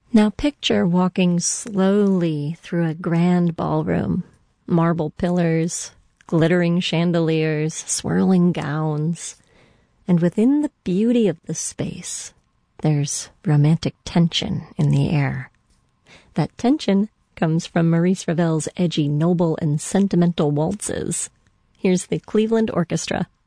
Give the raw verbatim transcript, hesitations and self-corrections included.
Now picture walking slowly through a grand ballroom. Marble pillars, glittering chandeliers, swirling gowns. And within the beauty of the space, there's romantic tension in the air. That tension comes from Maurice Ravel's edgy, noble, and sentimental waltzes. Here's the Cleveland Orchestra.